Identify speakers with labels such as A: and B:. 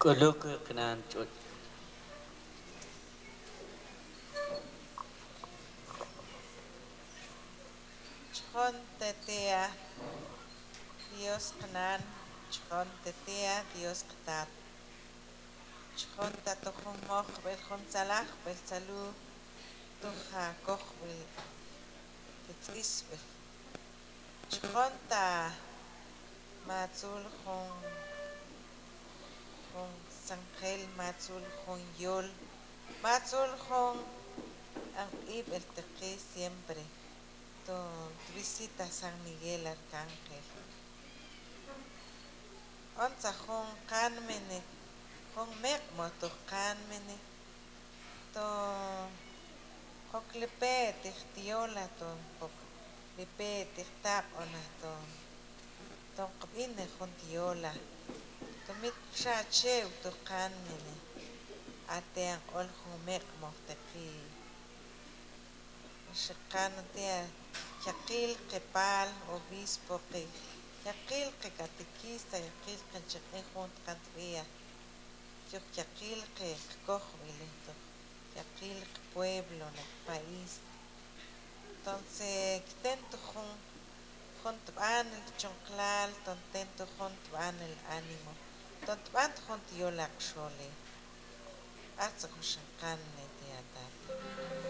A: K'uluk k'nan ch'uch
B: Chjon tetea Dios qnan chjon tetea Dios qtat chjon tatojun moj b'el jun tzalaj b'el tzalu tuja koj b'el kitz'is b'el chjon ta matzul jun sangel matzul jun yol matzul jun anq'ib b'el taqi siempre visita San Miguel Arcángel ontza jun qanmene jun meq'mo toj qanmene to jok lipe' tij tiola ton jok lipe' tij taq'ona ton qb'in ne jun tiola tomik xachew toj qanmene atean q'ol jun meq' moj taqi xaqan ontean yaqil qepaal obispo qi yaqil qecatequista yaqil qenchaq'ij jun tq'antb'ej tioq yaqil qkoj b'elej toj yaqil qpueblo qpaís tonce kiten jun tb'anel choqlal tonten jun tb'anel ánimo tontb'an jun tiola qxolej atza kuxanqan ne tiatat